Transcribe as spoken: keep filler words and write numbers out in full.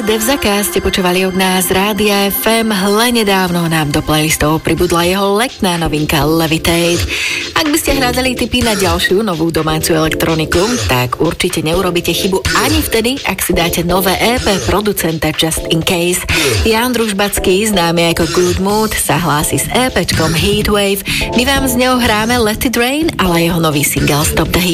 Devzaka ste počúvali od nás Rádia ef em. Hle nedávno nám do playlistov pribudla jeho letná novinka Levitate. Ak by ste hľadali tipy na ďalšiu novú domácu elektroniku, tak určite neurobíte chybu ani vtedy, ak si dáte nové é pé producenta Just In Case. Jan Družbacký, známy ako Good Mood, sa hlási s EPčkom Heatwave. My vám z neho hráme Let It Rain, ale jeho nový single Stop the Heat.